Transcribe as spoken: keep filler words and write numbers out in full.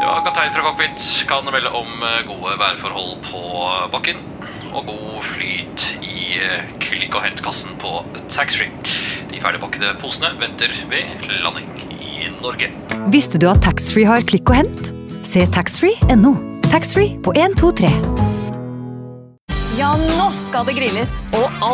Ja, kaptein fra cockpit kan melde om gode værforhold på bakken og god flyt i klikk- og hentkassen på taxfree. De ferdigpakkede posene venter ved landing i Norge. Visste du at taxfree har klikk og hent? Se taxfree punktum no. Taxfree på en to tre. Ja, nå skal det grilles, og